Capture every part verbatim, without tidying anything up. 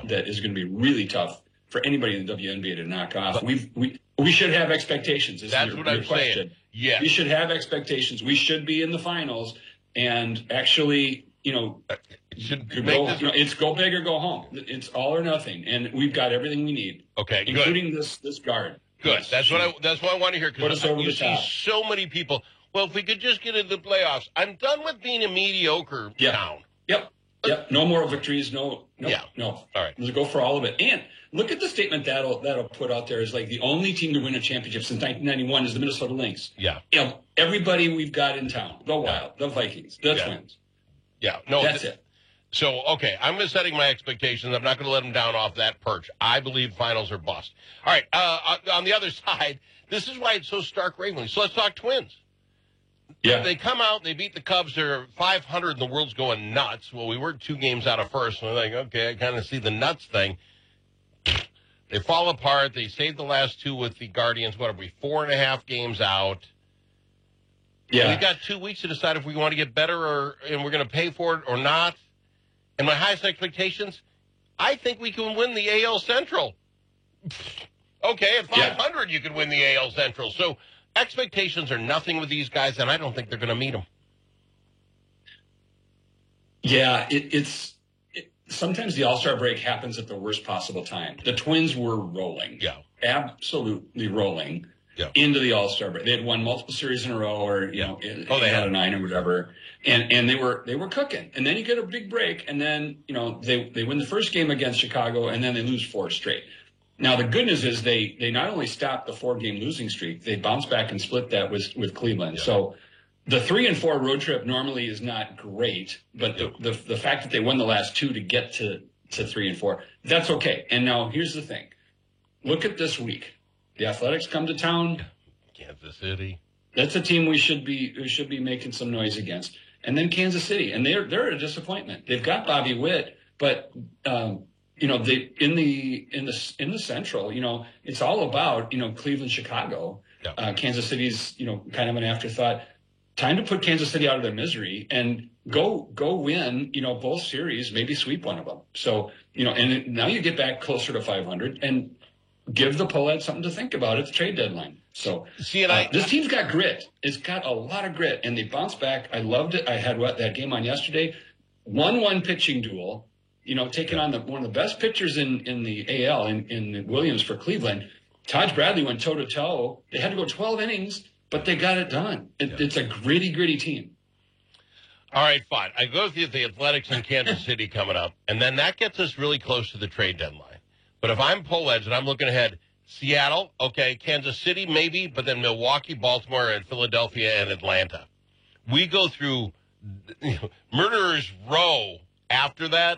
that is going to be really tough for anybody in the W N B A to knock off. We've, we we should have expectations. This That's is your, what your I'm question. saying. Yeah. We should have expectations. We should be in the finals and actually, you know, should go, make this... you know, it's go big or go home. It's all or nothing. And we've got everything we need. Okay, including good. this this guard. Good. Yes. That's what I that's what I want to hear, because you see top. so many people, well, if we could just get into the playoffs. I'm done with being a mediocre yep. town. Yep. Yep. No more victories. No. No. Yeah. No. All right. Let's go for all of it. And look at the statement that'll that'll put out there is like the only team to win a championship since nineteen ninety-one is the Minnesota Lynx. Yeah. You know, everybody we've got in town, the Wild, yeah. the Vikings, the yeah. Twins. Yeah. No. That's th- it. So, okay, I'm just setting my expectations. I'm not going to let them down off that perch. I believe finals are bust. All right, uh, on the other side, this is why it's so stark ravingly. So let's talk Twins. Yeah. They come out, they beat the Cubs. They're five hundred, and the world's going nuts. Well, we were two games out of first, and we're like, okay, I kind of see the nuts thing. They fall apart. They saved the last two with the Guardians. What are we, four and a half games out? Yeah. We've got two weeks to decide if we want to get better or and we're going to pay for it or not. And my highest expectations, I think we can win the A L Central. Okay, at five hundred, yeah. you could win the A L Central. So expectations are nothing with these guys, and I don't think they're going to meet them. Yeah, it, it's it, sometimes the All-Star break happens at the worst possible time. The Twins were rolling. Yeah. Absolutely rolling. Yeah. Into the All-Star break. They had won multiple series in a row, or you yeah. know, in, oh, they had a nine or whatever, and and they were they were cooking. And then you get a big break, and then you know they they win the first game against Chicago, and then they lose four straight. Now the good news is they they not only stopped the four game losing streak, they bounced back and split that with with Cleveland. Yeah. So the three and four road trip normally is not great, but the, the the fact that they won the last two to get to to three and four, that's okay. And now here's the thing: look at this week. The Athletics come to town. Kansas City. That's a team we should be we should be making some noise against. And then Kansas City, and they're they're a disappointment. They've got Bobby Witt, but um, you know they in the in the in the Central, you know it's all about you know Cleveland, Chicago. Yeah. Uh, Kansas City's you know kind of an afterthought. Time to put Kansas City out of their misery and go go win you know both series, maybe sweep one of them. So you know, and now you get back closer to five hundred and give the Polled something to think about at the trade deadline. So See, and I, uh, this team's got grit. It's got a lot of grit, and they bounced back. I loved it. I had what that game on yesterday, one one pitching duel. You know, taking on the one of the best pitchers in, in the A L in, in Williams for Cleveland. Taj Bradley went toe to toe. They had to go twelve innings, but they got it done. It, yeah. It's a gritty, gritty team. All right, fine. I go with the Athletics in Kansas City coming up, and then that gets us really close to the trade deadline. But if I'm Poledge and I'm looking ahead, Seattle, okay, Kansas City maybe, but then Milwaukee, Baltimore, and Philadelphia and Atlanta. We go through you know, murderer's row after that.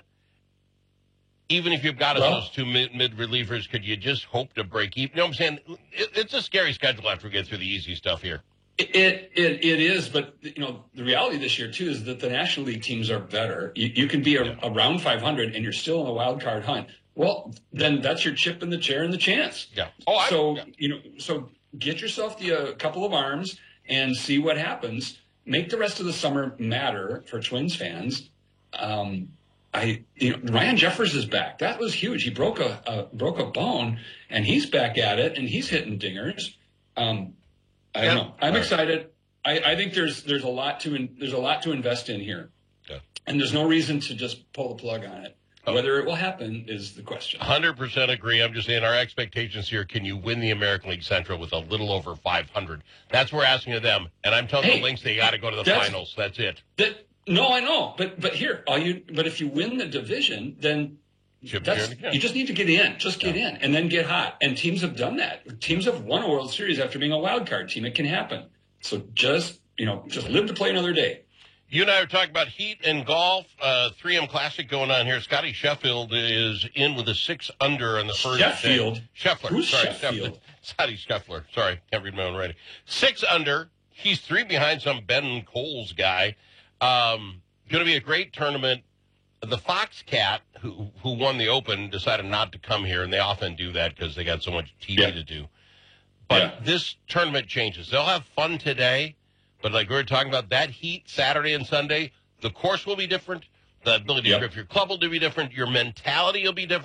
Even if you've got us well, those two mid, mid relievers, could you just hope to break even? You know what I'm saying? It, it's a scary schedule after we get through the easy stuff here. It, it it it is, but you know the reality this year too is that the National League teams are better. You, you can be a, yeah. around five hundred and you're still in a wild card hunt. Well, then that's your chip in the chair and the chance. Yeah. Oh, I, so yeah. you know, so get yourself the uh, couple of arms and see what happens. Make the rest of the summer matter for Twins fans. Um, I, you know, Ryan Jeffers is back. That was huge. He broke a, a broke a bone, and he's back at it, and he's hitting dingers. Um, I don't yeah. know. I'm All excited. Right. I, I think there's there's a lot to in, there's a lot to invest in here, yeah. and there's no reason to just pull the plug on it. Whether it will happen is the question. one hundred percent agree. I'm just saying our expectations here, can you win the American League Central with a little over five hundred? That's what we're asking of them. And I'm telling hey, the Lynx they got to go to the that's, finals. That's it. That, no, I know. But but here, all you. But if you win the division, then that's, you just need to get in. Just get yeah. in and then get hot. And teams have done that. Teams have won a World Series after being a wild card team. It can happen. So just, you know, just live to play another day. You and I are talking about heat and golf, uh, three M Classic going on here. Scotty Sheffield is in with a six under on the first Sheffield? day. Scheffler. Who's Sorry, Sheffield? Scotty Scheffler. Sorry, can't read my own writing. Six under. He's three behind some Ben Coles guy. Um, going to be a great tournament. The Fox Cat, who who won the Open, decided not to come here, and they often do that because they got so much T V yeah. to do. But yeah. this tournament changes. They'll have fun today. But like we were talking about, that heat Saturday and Sunday, the course will be different. The ability yep. to grip your club will be different. Your mentality will be different.